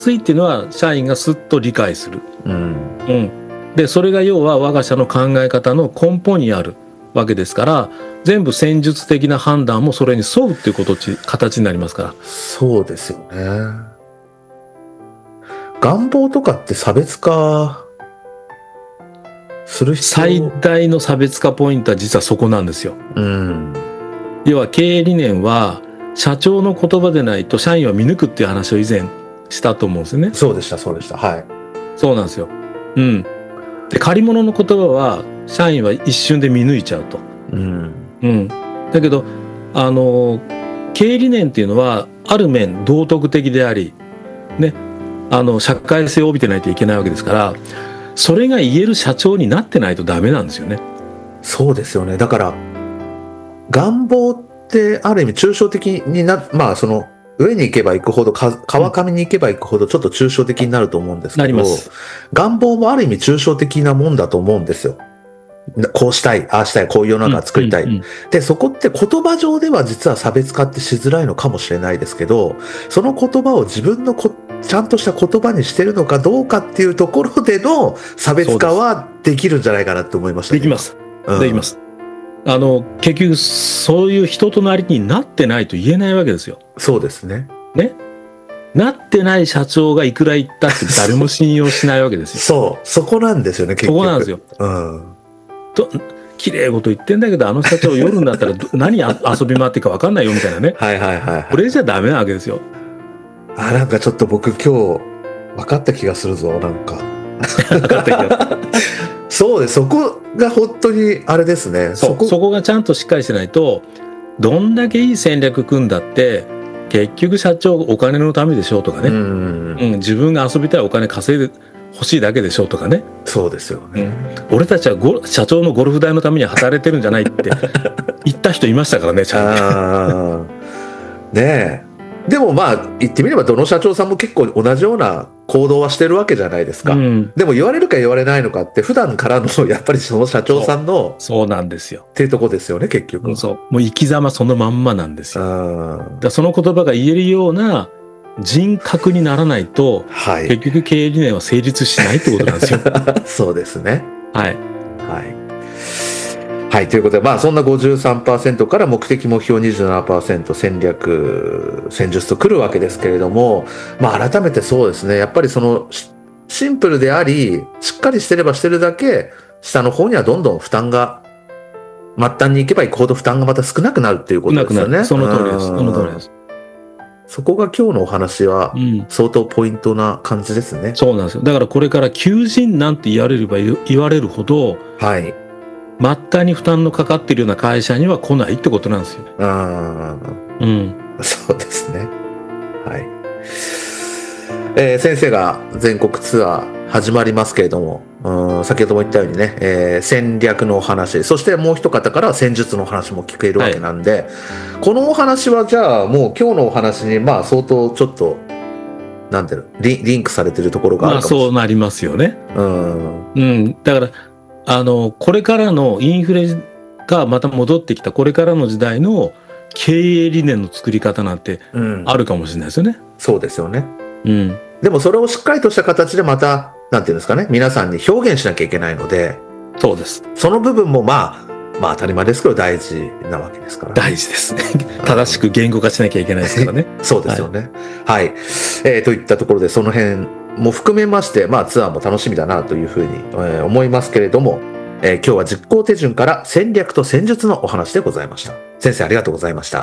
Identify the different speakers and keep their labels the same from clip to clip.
Speaker 1: すいっていうのは社員がすっと理解する。
Speaker 2: うん
Speaker 1: うんでそれが要は我が社の考え方の根本にあるわけですから、全部戦術的な判断もそれに沿うっていう形になりますから。
Speaker 2: そうですよね。願望とかって差別化する必要。
Speaker 1: 最大の差別化ポイントは実はそこなんですよ。
Speaker 2: うん。
Speaker 1: 要は経営理念は社長の言葉でないと社員は見抜くっていう話を以前したと思うんですよね。
Speaker 2: そうでしたそうでした。はい。
Speaker 1: そうなんですよ。うん。で借り物の言葉は社員は一瞬で見抜いちゃうと。
Speaker 2: うん。
Speaker 1: うん。だけど経営理念っていうのはある面道徳的でありね、社会性を帯びてないといけないわけですから、それが言える社長になってないとダメなんですよね。
Speaker 2: そうですよね。だから願望ってある意味抽象的にまあその上に行けば行くほど川上に行けば行くほどちょっと抽象的になると思うんですけど、願望もある意味抽象的なもんだと思うんですよ。こうしたい、ああしたい、こういう世の中作りたい。で、そこって言葉上では実は差別化ってしづらいのかもしれないですけど、その言葉を自分のちゃんとした言葉にしてるのかどうかっていうところでの差別化はできるんじゃないかなって思いましたね。
Speaker 1: できます。できます。結局そういう人となりになってないと言えないわけですよ。
Speaker 2: そうですね。
Speaker 1: ね。なってない社長がいくら言ったって誰も信用しないわけです
Speaker 2: よ。そこなんですよね、結局。
Speaker 1: そこなんですよ。綺麗事言ってんだけど、あの社長夜になったら何遊び回ってるか分かんないよみたいなね。これじゃダメなわけですよ。
Speaker 2: なんかちょっと僕今日分かった気がするぞ、なんか。
Speaker 1: 分かった気が
Speaker 2: そうです。そこが本当にあれですね。
Speaker 1: そこがちゃんとしっかりしてないと、どんだけいい戦略組んだって結局社長お金のためでしょうとかね、自分が遊びたいお金稼いで欲しいだけでしょうとかね。
Speaker 2: そうですよね。
Speaker 1: 俺たちは社長のゴルフ代のために働いてるんじゃないって言った人いましたからね、ちゃんと。
Speaker 2: ねえ。でもまあ言ってみればどの社長さんも結構同じような行動はしてるわけじゃないですか。でも言われるか言われないのかって普段からのやっぱりその社長さんの
Speaker 1: そうなんですよ
Speaker 2: っていうとこですよね、結局。
Speaker 1: そうもう生き様そのまんまなんですよ。だその言葉が言えるような人格にならないと、結局経営理念は成立しないってことなんですよ。
Speaker 2: そうですね。
Speaker 1: はい
Speaker 2: はいはい、ということで、まあそんな 53% から目的目標 27% 戦略戦術とくるわけですけれども、まあ改めてそうですね、やっぱりそのシンプルでありしっかりしてればしてるだけ下の方にはどんどん負担が末端に行けば行くほど負担がまた少なくなるっていうことですよね。
Speaker 1: その通りです。その通りです。
Speaker 2: そこが今日のお話は相当ポイントな感じですね。
Speaker 1: そうなんですよ。だからこれから求人なんて言われれば言われるほど、
Speaker 2: はい。
Speaker 1: 末端に負担のかかっているような会社には来ないってことなんですよ。
Speaker 2: そうですね。はい。先生が全国ツアー始まりますけれども、先ほども言ったようにね、戦略のお話、そしてもう一方からは戦術のお話も聞けるわけなんで、このお話はじゃあもう今日のお話にまあ相当ちょっとなんていうのリンクされてるところがあるかもしれない。
Speaker 1: そうなりますよね。だからこれからのインフレがまた戻ってきたこれからの時代の経営理念の作り方なんてあるかもしれないですよね。
Speaker 2: そうですよね。でもそれをしっかりとした形でまたなんていうんですかね、皆さんに表現しなきゃいけないので、
Speaker 1: そうです。
Speaker 2: その部分もまあ当たり前ですけど大事なわけですからね。
Speaker 1: 大事ですね。正しく言語化しなきゃいけないですからね。
Speaker 2: そうですよね。はい。といったところでその辺も含めまして、まあツアーも楽しみだなというふうに思いますけれども、今日は実行手順から戦略と戦術のお話でございました。先生ありがとうございました。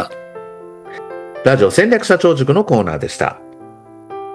Speaker 1: はい、ありがとうございました。
Speaker 2: ラジオ戦略社長塾のコーナーでした。